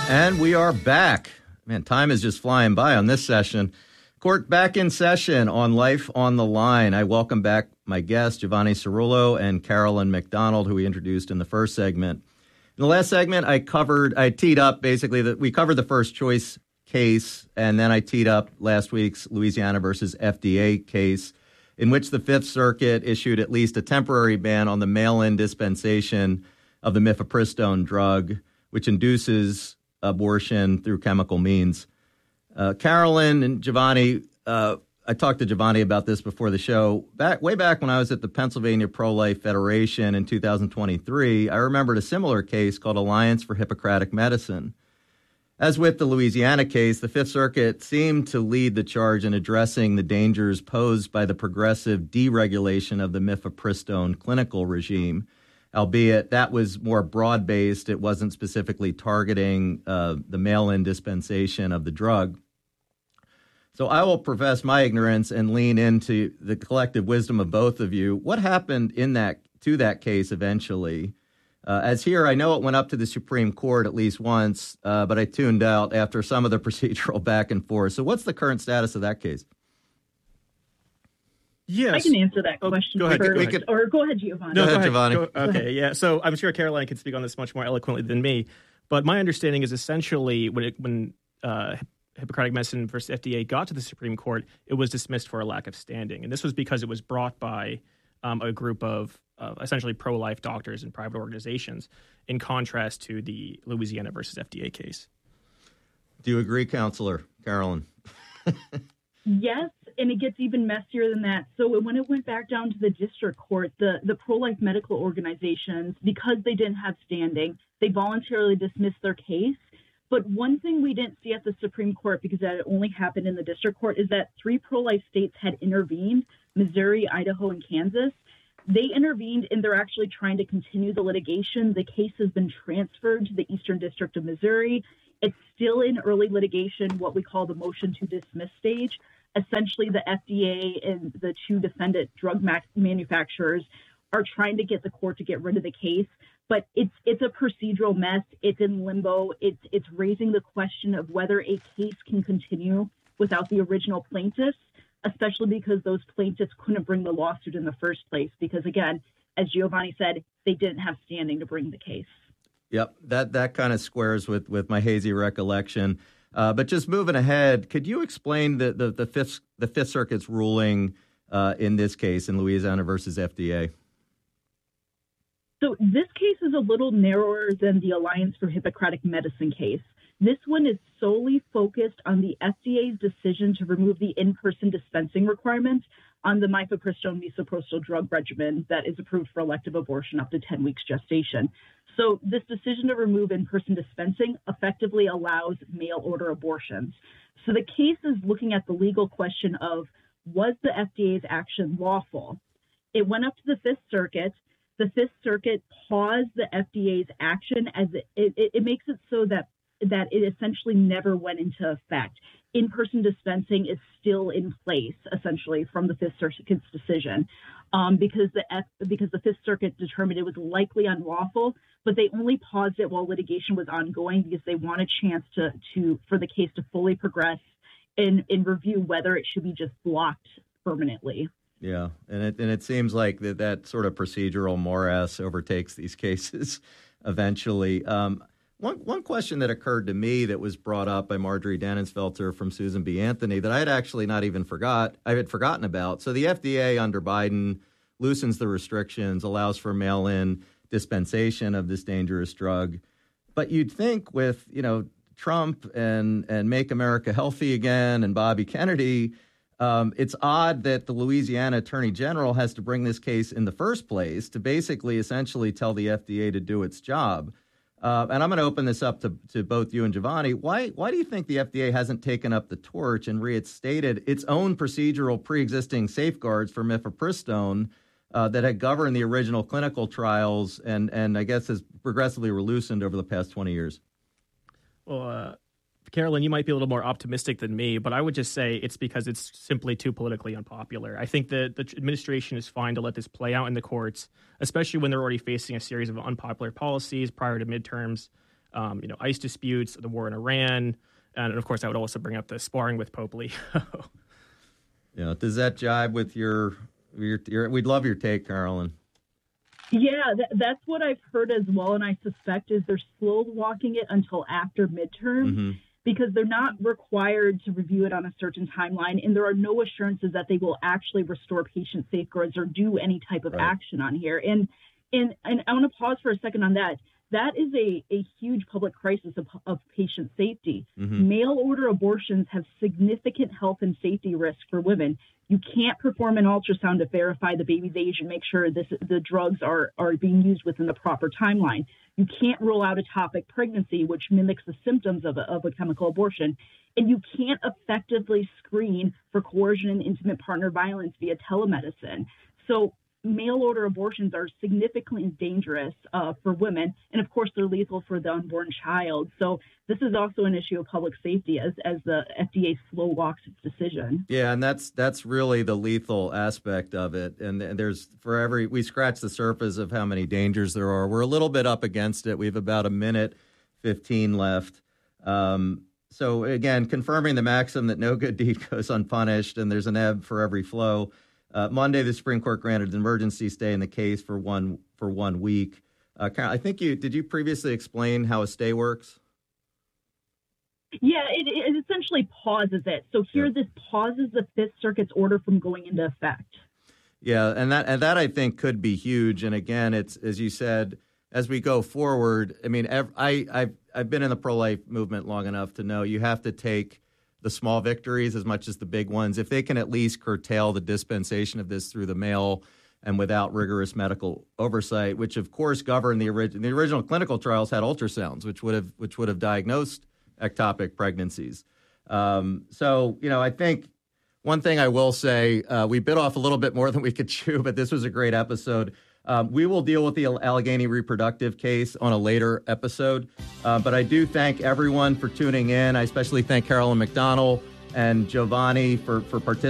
And we are back. Man, time is just flying by on this session. Court back in session on Life on the Line. I welcome back my guests, Giovanni Cerullo and Carolyn McDonald, who we introduced in the first segment. In the last segment, I teed up basically that we covered the first choice case, and then I teed up last week's Louisiana versus FDA case, in which the Fifth Circuit issued at least a temporary ban on the mail-in dispensation of the mifepristone drug, which induces abortion through chemical means. Carolyn and Giovanni, I talked to Giovanni about this before the show. Way back when I was at the Pennsylvania Pro-Life Federation in 2023, I remembered a similar case called Alliance for Hippocratic Medicine. As with the Louisiana case, the Fifth Circuit seemed to lead the charge in addressing the dangers posed by the progressive deregulation of the mifepristone clinical regime, albeit that was more broad-based. It wasn't specifically targeting the mail-in dispensation of the drug. So I will profess my ignorance and lean into the collective wisdom of both of you. What happened to that case eventually? As here, I know it went up to the Supreme Court at least once, but I tuned out after some of the procedural back and forth. So what's the current status of that case? Yes. I can answer that question go ahead, first. Or go ahead, Giovanni. No, go ahead, Giovanni. Okay, yeah. So I'm sure Caroline can speak on this much more eloquently than me. But my understanding is essentially when Hippocratic Medicine versus FDA got to the Supreme Court, it was dismissed for a lack of standing. And this was because it was brought by a group of essentially pro-life doctors and private organizations, in contrast to the Louisiana versus FDA case. Do you agree, Counselor Carolyn? Yes, and it gets even messier than that. So when it went back down to the district court, the pro-life medical organizations, because they didn't have standing, they voluntarily dismissed their case. But one thing we didn't see at the Supreme Court, because that only happened in the district court, is that 3 pro-life states had intervened: Missouri, Idaho, and Kansas. They intervened, and they're actually trying to continue the litigation. The case has been transferred to the Eastern District of Missouri. It's still in early litigation, what we call the motion to dismiss stage. Essentially, the FDA and the 2 defendant drug manufacturers are trying to get the court to get rid of the case. But it's a procedural mess. It's in limbo. It's raising the question of whether a case can continue without the original plaintiffs, especially because those plaintiffs couldn't bring the lawsuit in the first place. Because, again, as Giovanni said, they didn't have standing to bring the case. Yep, that kind of squares with my hazy recollection. But just moving ahead, could you explain the Fifth Circuit's ruling in this case in Louisiana versus FDA? So this case is a little narrower than the Alliance for Hippocratic Medicine case. This one is solely focused on the FDA's decision to remove the in-person dispensing requirement on the mifepristone misoprostol drug regimen that is approved for elective abortion up to 10 weeks gestation. So this decision to remove in-person dispensing effectively allows mail order abortions. So the case is looking at the legal question of, was the FDA's action lawful? It went up to the Fifth Circuit. The Fifth Circuit paused the FDA's action as it makes it so that it essentially never went into effect. In-person dispensing is still in place, essentially, from the Fifth Circuit's decision, because the Fifth Circuit determined it was likely unlawful, but they only paused it while litigation was ongoing because they want a chance for the case to fully progress and review whether it should be just blocked permanently. Yeah, and it seems like that sort of procedural morass overtakes these cases eventually. One question that occurred to me that was brought up by Marjorie Dannenfelter from Susan B. Anthony that I had actually not even forgotten about. So the FDA under Biden loosens the restrictions, allows for mail-in dispensation of this dangerous drug. But you'd think with, Trump and Make America Healthy Again and Bobby Kennedy, it's odd that the Louisiana Attorney General has to bring this case in the first place to basically essentially tell the FDA to do its job. And I'm going to open this up to both you and Giovanni. Why do you think the FDA hasn't taken up the torch and reinstated its own procedural pre-existing safeguards for mifepristone that had governed the original clinical trials and I guess has progressively loosened over the past 20 years? Well, Carolyn, you might be a little more optimistic than me, but I would just say it's because it's simply too politically unpopular. I think the administration is fine to let this play out in the courts, especially when they're already facing a series of unpopular policies prior to midterms. ICE disputes, the war in Iran, and of course, I would also bring up the sparring with Pope Leo. Yeah, does that jibe with your? We'd love your take, Carolyn. Yeah, that's what I've heard as well, and I suspect is they're slow walking it until after midterm because they're not required to review it on a certain timeline, and there are no assurances that they will actually restore patient safeguards or do any type of action on here. And I want to pause for a second on that. That is a huge public crisis of patient safety. Mail order abortions have significant health and safety risks for women. You can't perform an ultrasound to verify the baby's age and make sure the drugs are being used within the proper timeline. You can't rule out ectopic pregnancy, which mimics the symptoms of a chemical abortion. And you can't effectively screen for coercion and intimate partner violence via telemedicine. So mail order abortions are significantly dangerous for women, and of course they're lethal for the unborn child. So this is also an issue of public safety as the FDA slow walks its decision. Yeah, and that's really the lethal aspect of it. And there's we scratch the surface of how many dangers there are. We're a little bit up against it. We have about a minute 15 left. So again, confirming the maxim that no good deed goes unpunished, and there's an ebb for every flow. Monday, the Supreme Court granted an emergency stay in the case for 1 week. Carol, I think did you previously explain how a stay works? Yeah, it essentially pauses it. So here, this pauses the Fifth Circuit's order from going into effect. Yeah, and that I think could be huge. And again, it's as you said, as we go forward. I mean, I've been in the pro-life movement long enough to know you have to take the small victories as much as the big ones. If they can at least curtail the dispensation of this through the mail and without rigorous medical oversight, which of course governed the original clinical trials had ultrasounds, which would have diagnosed ectopic pregnancies. So I think one thing I will say, we bit off a little bit more than we could chew, but this was a great episode. We will deal with the Allegheny reproductive case on a later episode. But I do thank everyone for tuning in. I especially thank Carolyn McDonald and Giovanni for participating.